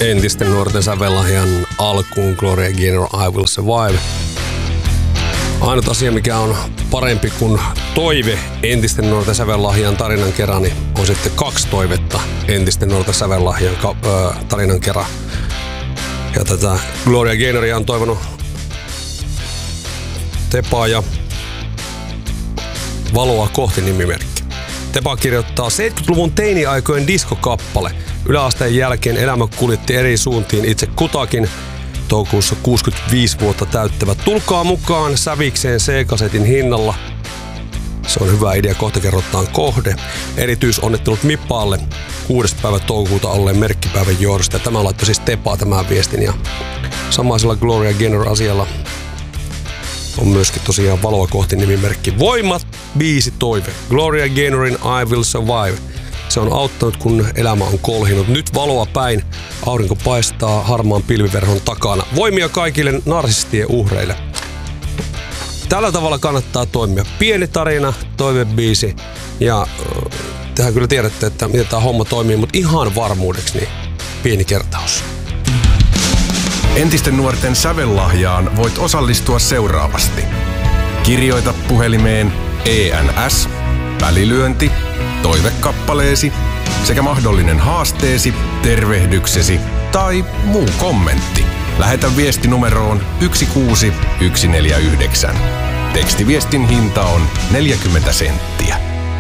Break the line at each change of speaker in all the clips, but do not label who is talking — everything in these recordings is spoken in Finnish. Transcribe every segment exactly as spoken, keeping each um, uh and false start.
entisten nuorten sävellahjan alkuun Gloria Gaynor, I Will Survive. Ainut asia, mikä on parempi kuin toive entisten nuorten sävellahjan tarinan kerran, niin on sitten kaksi toivetta entisten nuorten sävellahjan äh, tarinan kerran. Ja tätä Gloria Gaynoria on toivonut Tepa ja Valoa kohti -nimimerkki. Tepa kirjoittaa seitsemänkymmentäluvun teini-aikojen diskokappale. Yläasteen jälkeen elämä kuljetti eri suuntiin itse kutakin. Toukokuussa kuusikymmentäviisi vuotta täyttävät. Tulkaa mukaan sävikseen C-kasetin hinnalla. Se on hyvä idea, kohta kerrotaan kohde. Erityisonnittelut Mippaalle kuudes päivä toukokuuta olleen merkkipäivän johdosta. Tämä laittoi siis Tepaa tämän viestin. Ja samaisella Gloria Gaynor asialla on myöskin tosiaan Valoa kohti -nimimerkki. Voimat biisi toive. Gloria Gaynorin I Will Survive. Se on auttanut, kun elämä on kolhinut. Nyt valoa päin. Aurinko paistaa harmaan pilviverhon takana. Voimia kaikille narsistien uhreille. Tällä tavalla kannattaa toimia. Pieni tarina, toivebiisi. Ja tehän kyllä tiedätte, että miten tämä homma toimii, mutta ihan varmuudeksi niin pieni kertaus.
Entisten nuorten sävellahjaan voit osallistua seuraavasti. Kirjoita puhelimeen E N S, välilyönti, toivekappaleesi sekä mahdollinen haasteesi, tervehdyksesi tai muu kommentti. Lähetä viesti numeroon yksi kuusi yksi neljä yhdeksän. Tekstiviestin hinta on neljäkymmentä senttiä.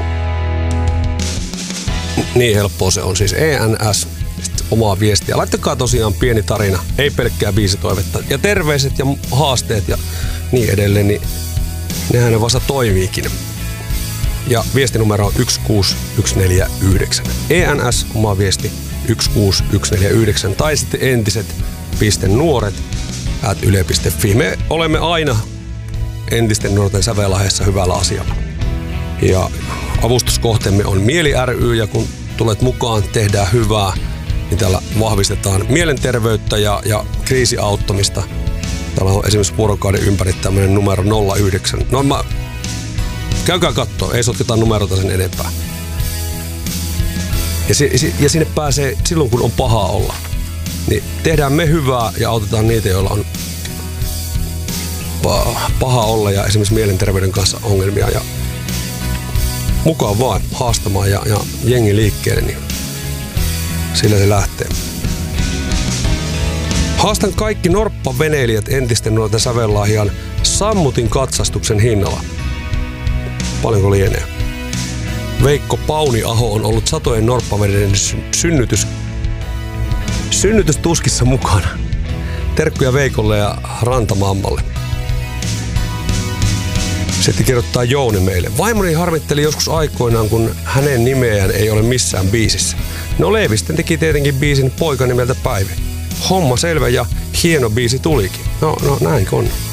Niin helppoa se on siis E N S. Omaa viestiä. Laittakaa tosiaan pieni tarina, ei pelkkää biisitoivetta. Ja terveiset ja haasteet ja niin edelleen, niin nehän ne vasta toimiikin. Ja viestinumero on yksi kuusi yksi neljä yhdeksän. E N S, oma viesti yksi kuusi yksi neljä yhdeksän. Tai sitten entiset piste nuoret at yle piste fi. Me olemme aina entisten nuorten sävellahjassa hyvällä asialla. Ja avustuskohteemme on Mieli ry, ja kun tulet mukaan, tehdään hyvää, niin täällä vahvistetaan mielenterveyttä ja, ja kriisiauttamista. Täällä on esimerkiksi vuorokauden ympäri tämmöinen numero nolla yhdeksän. No mä, käykää kattoo, ei sotketa numerota sen enempää. Ja, si, ja sinne pääsee silloin, kun on pahaa olla. Niin tehdään me hyvää ja autetaan niitä, joilla on paha olla ja esimerkiksi mielenterveyden kanssa ongelmia. Ja mukaan vaan haastamaan ja, ja jengi liikkeelle, niin sillä se lähtee. Haastan kaikki norppaveneilijät entisten nuorten sävellahjan sammutin katsastuksen hinnalla. Paljonko lienee? Veikko Pauniaho on ollut satojen norppaveneiden synnytys, synnytystuskissa mukana. Terkkuja Veikolle ja Rantamammalle. Sitten kirjoittaa Jouni meille. Vaimoni harmitteli joskus aikoinaan, kun hänen nimeään ei ole missään biisissä. No Leevisten teki tietenkin biisin Poika nimeltä Päivi. Homma selvä ja hieno biisi tulikin. No, no näin on.